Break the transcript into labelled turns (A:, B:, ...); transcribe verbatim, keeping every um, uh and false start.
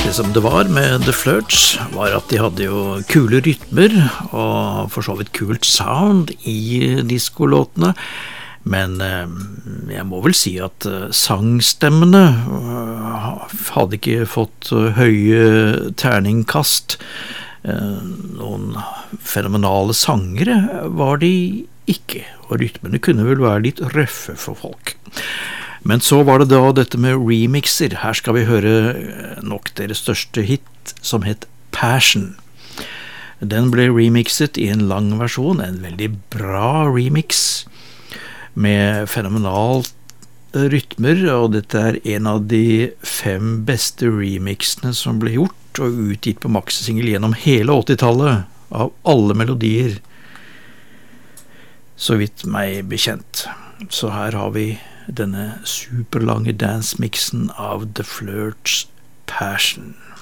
A: Det som det var med The Flirts var at de hadde jo kule rytmer og for så vidt kult sound i diskolåtene, men jeg må vel si at sangstemmene hadde ikke fått høye terningkast. Noen fenomenale sangere var de ikke, og rytmene kunne vel være litt røffe for folk. Men så var det da dette med remixer. Her skal vi høre nok deres største hit, som het Passion. Den ble remixet i en lang versjon, en veldig bra remix, med fenomenalt rytmer, og dette er en av de fem beste remixene som ble gjort og utgitt på maxisingel gjennom hele åttitallet, av alle melodier, så vidt meg bekjent. Så her har vi denne superlange dance-mixen av The Flirts Passion.